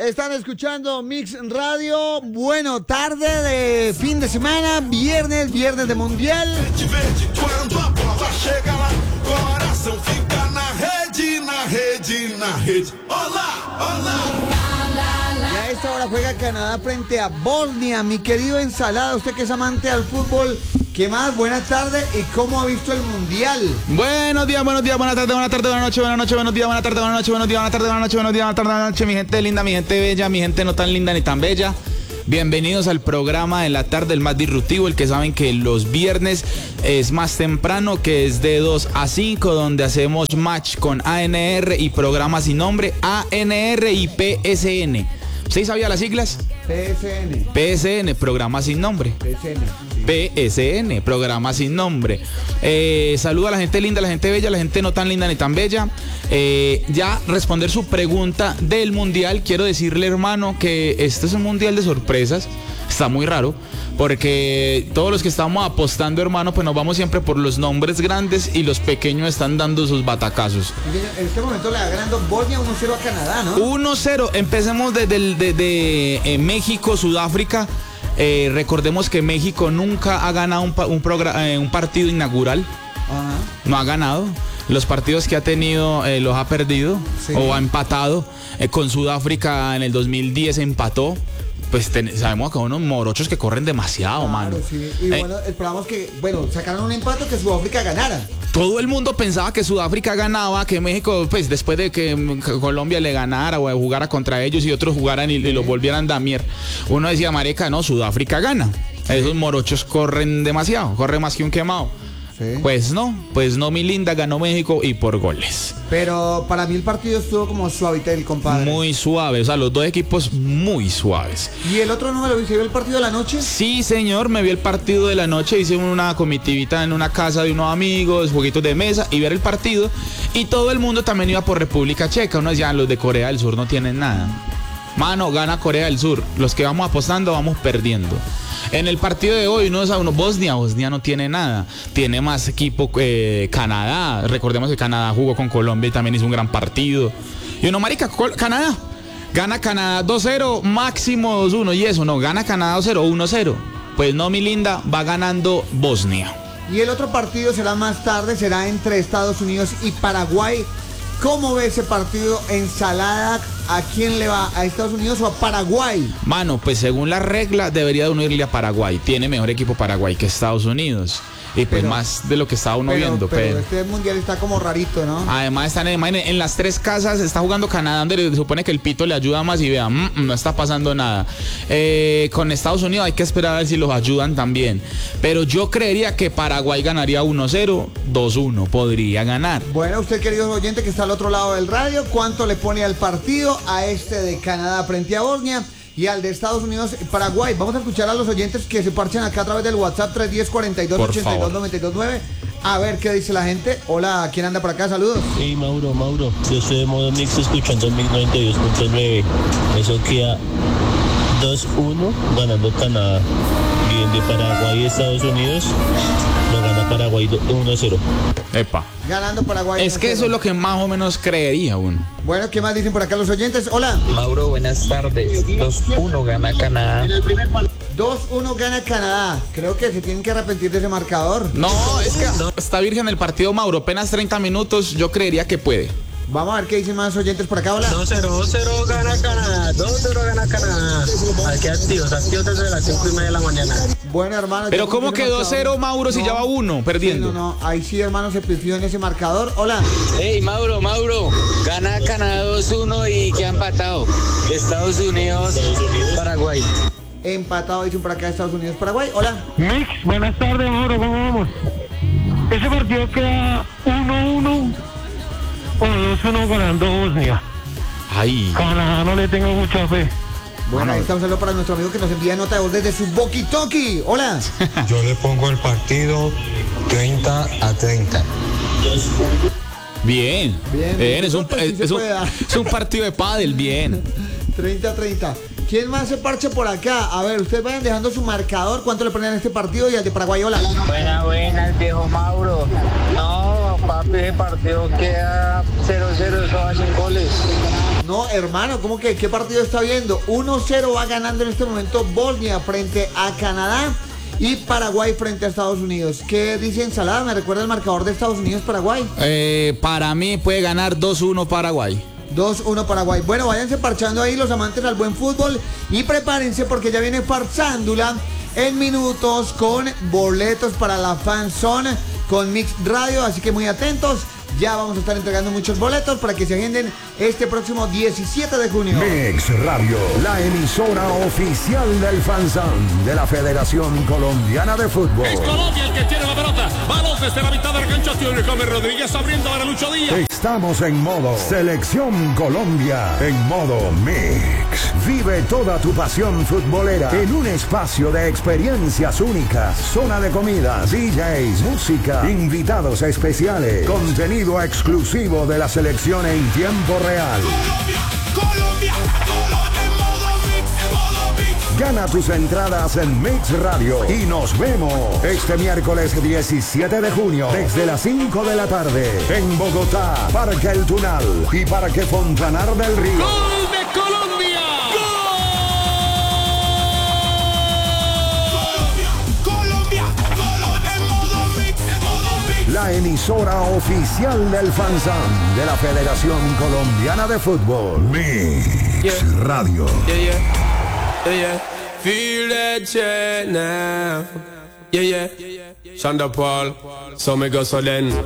Están escuchando Mix Radio. Bueno, tarde de fin de semana, viernes de Mundial. Y a esta hora juega Canadá frente a Bosnia. Mi querido Ensalada, usted que es amante al fútbol, ¿qué más? Buenas tardes. ¿Y cómo ha visto el Mundial? Buenos días, buenas tardes, buenas noches, buenos días, buenas tardes, buenas noches, buenos días, buenas tardes, buenas noches, buenos días, buenas tardes, buenas noches, mi gente linda, mi gente bella, mi gente no tan linda ni tan bella. Bienvenidos al programa de la tarde, el más disruptivo, el que saben que los viernes es más temprano, que es de 2 a 5, donde hacemos match con ANR y programa sin nombre, ANR y PSN. ¿Usted sabía las siglas? PSN, programa sin nombre. PSN, programa sin nombre. Saludo a la gente linda, la gente bella, la gente no tan linda ni tan bella. Ya responder su pregunta del mundial, quiero decirle, hermano, que este es un mundial de sorpresas. Está muy raro, porque todos los que estamos apostando, hermano, pues nos vamos siempre por los nombres grandes y los pequeños están dando sus batacazos. En este momento le va ganando Bosnia 1-0 a Canadá, ¿no? 1-0, empecemos desde México, Sudáfrica. Recordemos que México nunca ha ganado un partido inaugural. Ajá. No ha ganado. Los partidos que ha tenido los ha perdido, sí, o ha empatado. Con Sudáfrica en el 2010 empató. Pues sabemos que hay unos morochos que corren demasiado, claro, mano. Sí. Y bueno, esperamos que, sacaron un empate, que Sudáfrica ganara. Todo el mundo pensaba que Sudáfrica ganaba, que México, pues después de que Colombia le ganara o jugara contra ellos y otros jugaran y los volvieran damier, uno decía, marica, no, Sudáfrica gana. Sí. Esos morochos corren demasiado, corren más que un quemado. Sí. Pues no, mi linda, ganó México y por goles. Pero para mí el partido estuvo como suavitel, compadre. Muy suave, o sea, los dos equipos muy suaves. ¿Y el otro no me lo viste? ¿Vio el partido de la noche? Sí, señor, me vi el partido de la noche, hice una comitivita en una casa de unos amigos, jueguitos de mesa y ver el partido. Y todo el mundo también iba por República Checa. Uno decía, los de Corea del Sur no tienen nada. Mano, gana Corea del Sur. Los que vamos apostando vamos perdiendo. En el partido de hoy, Bosnia no tiene nada. Tiene más equipo Canadá. Recordemos que Canadá jugó con Colombia y también hizo un gran partido. Y uno, marica, Canadá. Gana Canadá 2-0, máximo 2-1. Y eso, no, gana Canadá 2-0, 1-0. Pues no, mi linda, va ganando Bosnia. Y el otro partido será más tarde, será entre Estados Unidos y Paraguay. ¿Cómo ve ese partido, Ensalada? ¿A quién le va? ¿A Estados Unidos o a Paraguay? Mano, pues según la regla debería uno irle a Paraguay. Tiene mejor equipo Paraguay que Estados Unidos. Y pues más de lo que estaba uno viendo. Pero este mundial está como rarito, ¿no? Además están en las tres casas, está jugando Canadá, donde se supone que el pito le ayuda más y vean, no está pasando nada. Con Estados Unidos hay que esperar a ver si los ayudan también. Pero yo creería que Paraguay ganaría 1-0, 2-1, podría ganar. Bueno, usted, querido oyente que está al otro lado del radio, ¿cuánto le pone al partido, a este de Canadá frente a Bosnia y al de Estados Unidos Paraguay? Vamos a escuchar a los oyentes que se parchan acá a través del WhatsApp 310-42-82-92-9. A ver qué dice la gente. Hola, ¿quién anda por acá? Saludos. Hey, Mauro, yo estoy de modo mix escuchando 1092.9. Eso queda 2-1 ganando Canadá. Bien, de Paraguay y Estados Unidos lo gana Paraguay 1-0. Epa. Ganando Paraguay. Es que eso es lo que más o menos creería uno. Bueno, ¿qué más dicen por acá los oyentes? Hola. Mauro, buenas tardes. 2-1 gana Canadá. 2-1 gana Canadá. Creo que se tienen que arrepentir de ese marcador. No, es que está virgen el partido, Mauro. Apenas 30 minutos, yo creería que puede. Vamos a ver qué dicen más oyentes por acá. Hola. 2-0 gana Canadá. 2-0 gana Canadad. Aquí activos desde las 5:30 de la mañana. Bueno, hermano. Pero ¿cómo que 2-0, Mauro, si ya va 1 perdiendo? Sí, no. Ahí sí, hermano, se pifió en ese marcador. Hola. Hey, Mauro. Gana Canadá 2-1 y queda empatado. Estados Unidos, Paraguay. Empatado, dicen por acá, Estados Unidos, Paraguay. Hola. Mix, buenas tardes, Mauro, ¿cómo vamos? Ese partido queda 1-1 o 2-1 ganando Bosnia. Ay. Canadá no le tengo mucha fe. Bueno, ahí estamos hablando para nuestro amigo que nos envía nota de voz desde su walkie-talkie. Hola. Yo le pongo el partido 30-30. Bien. Es un partido de pádel, bien. 30-30. ¿Quién más se parche por acá? A ver, ustedes vayan dejando su marcador. ¿Cuánto le ponen a este partido? Y al de Paraguay, hola. Buenas, viejo Mauro. No, papi, ese partido queda 0-0, eso va sin goles. No, hermano, ¿cómo que qué partido está viendo? 1-0 va ganando en este momento Bosnia frente a Canadá y Paraguay frente a Estados Unidos. ¿Qué dice Ensalada? ¿Me recuerda el marcador de Estados Unidos-Paraguay? Para mí puede ganar 2-1 Paraguay. 2-1 Paraguay. Bueno, váyanse parchando ahí los amantes al buen fútbol y prepárense porque ya viene Farsándula en minutos con boletos para la Fan Zone con Mix Radio, así que muy atentos. Ya vamos a estar entregando muchos boletos para que se agenden este próximo 17 de junio. Mix Radio, la emisora oficial del FanZone de la Federación Colombiana de Fútbol. Es Colombia el que tiene la pelota. Balón desde la mitad de la cancha. Tiene James Rodríguez abriendo para Lucho Díaz. Estamos en modo Selección Colombia, en modo Mix. Vive toda tu pasión futbolera en un espacio de experiencias únicas. Zona de comidas, DJs, música, invitados especiales, contenido exclusivo de la selección en tiempo real. Colombia, en modo mix. Gana tus entradas en Mix Radio y nos vemos este miércoles 17 de junio desde las 5 de la tarde en Bogotá, Parque El Tunal y Parque Fontanar del Río. ¡Gol de Colombia! La emisora oficial del FanZone de la Federación Colombiana de Fútbol. Mix Radio. Feel that shit now. Shonda Paul. So me go so then.